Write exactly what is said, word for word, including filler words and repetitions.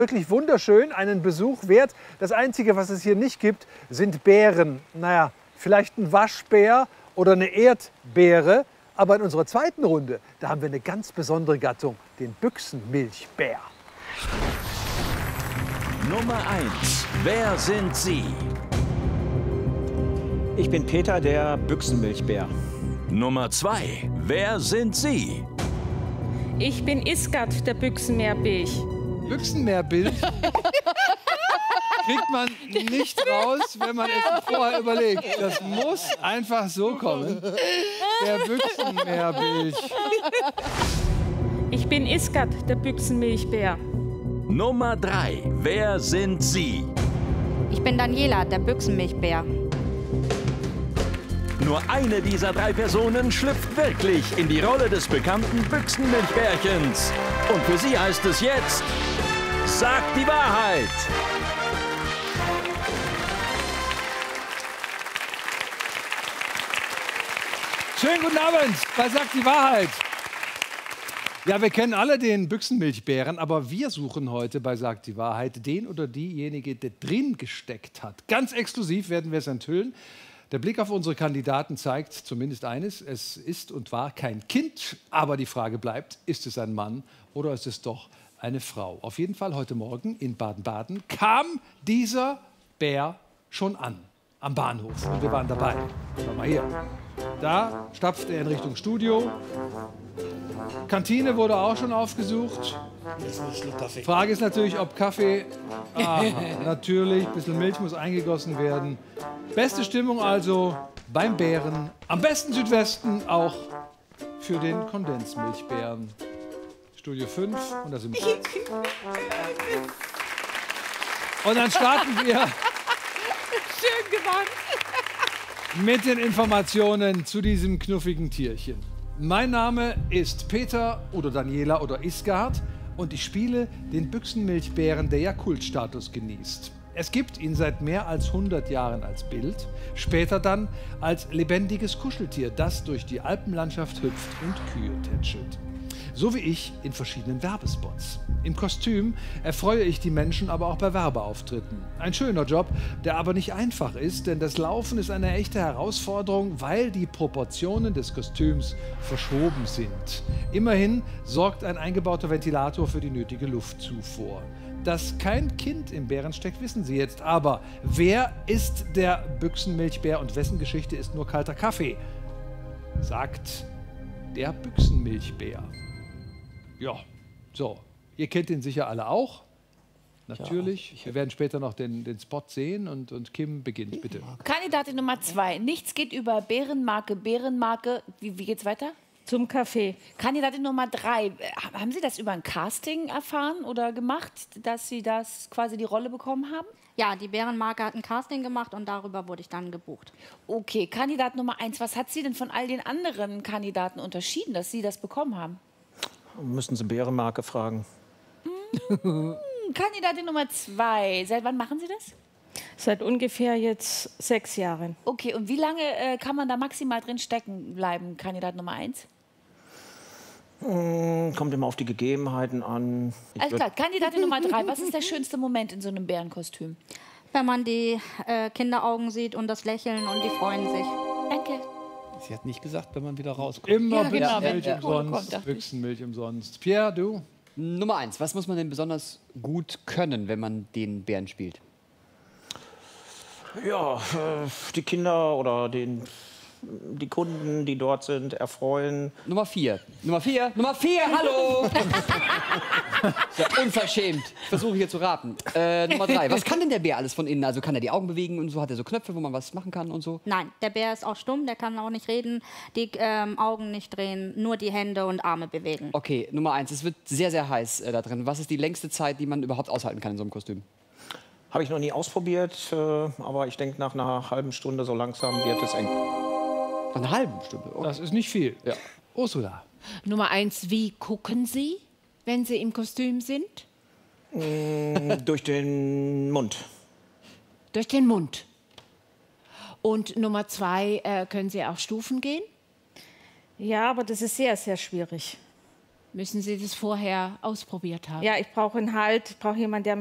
Wirklich wunderschön, einen Besuch wert. Das Einzige, was es hier nicht gibt, sind Beeren. Naja, vielleicht ein Waschbär oder eine Erdbeere. Aber in unserer zweiten Runde, da haben wir eine ganz besondere Gattung, den Büchsenmilchbär. Nummer eins. Wer sind Sie? Ich bin Peter, der Büchsenmilchbär. Nummer zwei. Wer sind Sie? Ich bin Iskat, der Büchsenmeerbilch. Büchsenmeerbilch kriegt man nicht raus, wenn man es vorher überlegt. Das muss einfach so kommen. Der Büchsenmeerbilch. Ich bin Iskat, der Büchsenmilchbär. Nummer drei. Wer sind Sie? Ich bin Daniela, der Büchsenmilchbär. Nur eine dieser drei Personen schlüpft wirklich in die Rolle des bekannten Büchsenmilchbärchens. Und für sie heißt es jetzt: Sagt die Wahrheit! Schönen guten Abend bei Sagt die Wahrheit. Ja, wir kennen alle den Büchsenmilchbären, aber wir suchen heute bei Sagt die Wahrheit den oder diejenige, der drin gesteckt hat. Ganz exklusiv werden wir es enthüllen. Der Blick auf unsere Kandidaten zeigt zumindest eines: Es ist und war kein Kind. Aber die Frage bleibt, ist es ein Mann oder ist es doch eine Frau? Auf jeden Fall heute Morgen in Baden-Baden kam dieser Bär schon an, am Bahnhof. Und wir waren dabei. Schau mal hier. Da stapft er in Richtung Studio. Kantine wurde auch schon aufgesucht. Frage ist natürlich, ob Kaffee... Aha, natürlich, ein bisschen Milch muss eingegossen werden. Beste Stimmung also beim Bären. Am besten Südwesten auch für den Kondensmilchbären. Studio fünf und da sind wir. Und dann starten wir Schön gemacht. mit den Informationen zu diesem knuffigen Tierchen. Mein Name ist Peter oder Daniela oder Isgard und ich spiele den Büchsenmilchbären, der ja Kultstatus genießt. Es gibt ihn seit mehr als hundert Jahren als Bild, später dann als lebendiges Kuscheltier, das durch die Alpenlandschaft hüpft und Kühe tätschelt. So wie ich in verschiedenen Werbespots. Im Kostüm erfreue ich die Menschen aber auch bei Werbeauftritten. Ein schöner Job, der aber nicht einfach ist, denn das Laufen ist eine echte Herausforderung, weil die Proportionen des Kostüms verschoben sind. Immerhin sorgt ein eingebauter Ventilator für die nötige Luftzufuhr. Dass kein Kind im Bären steckt, wissen Sie jetzt. Aber wer ist der Büchsenmilchbär und wessen Geschichte ist nur kalter Kaffee? Sagt der Büchsenmilchbär. Ja, so. Ihr kennt ihn sicher alle auch. Natürlich. Ja, wir werden später noch den, den Spot sehen und, und Kim beginnt, bitte. Kandidatin Nummer zwei. Nichts geht über Bärenmarke, Bärenmarke. Wie, wie geht's weiter? Zum Kaffee. Kandidatin Nummer drei. Haben Sie das über ein Casting erfahren oder gemacht, dass Sie das quasi die Rolle bekommen haben? Ja, die Bärenmarke hat ein Casting gemacht und darüber wurde ich dann gebucht. Okay, Kandidat Nummer eins. Was hat Sie denn von all den anderen Kandidaten unterschieden, dass Sie das bekommen haben? Müssen Sie Bärenmarke fragen. Hm, Kandidatin Nummer zwei. Seit wann machen Sie das? Seit ungefähr jetzt sechs Jahren. Okay, und wie lange äh, kann man da maximal drin stecken bleiben, Kandidat Nummer eins? Hm, kommt immer auf die Gegebenheiten an. Ich Alles klar, Kandidatin Nummer drei. Was ist der schönste Moment in so einem Bärenkostüm? Wenn man die äh, Kinderaugen sieht und das Lächeln und die freuen sich. Danke. Sie hat nicht gesagt, wenn man wieder rauskommt. Immer Ja, genau, Büchsenmilch wenn- umsonst. kommt, Büchsenmilch umsonst. Pierre, du? Nummer eins, was muss man denn besonders gut können, wenn man den Bären spielt? Ja, äh, die Kinder oder den, die Kunden, die dort sind, erfreuen. Nummer vier. Nummer vier. Nummer vier, hallo! Ist ja unverschämt. Ich versuche hier zu raten. Äh, Nummer drei. Was kann denn der Bär alles von innen? Also kann er die Augen bewegen und so? Hat er so Knöpfe, wo man was machen kann und so? Nein, der Bär ist auch stumm, der kann auch nicht reden, die ähm, Augen nicht drehen, nur die Hände und Arme bewegen. Okay, Nummer eins. Es wird sehr, sehr heiß äh, da drin. Was ist die längste Zeit, die man überhaupt aushalten kann in so einem Kostüm? Habe ich noch nie ausprobiert, äh, aber ich denke, nach einer halben Stunde so langsam wird es eng. Nach einer halben Stunde? Okay. Das ist nicht viel. Ja. Ursula. Nummer eins, wie gucken Sie, wenn Sie im Kostüm sind? Mm, durch den Mund. Durch den Mund. Und Nummer zwei, äh, können Sie auch Stufen gehen? Ja, aber das ist sehr, sehr schwierig. müssen Sie das vorher ausprobiert haben? Ja, ich brauche einen Halt, ich brauche jemanden, der